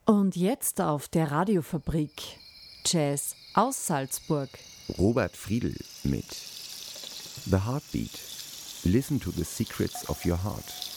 Und jetzt auf der Radiofabrik Jazz aus Salzburg. Robert Friedl mit The Heartbeat. Listen to the secrets of your heart.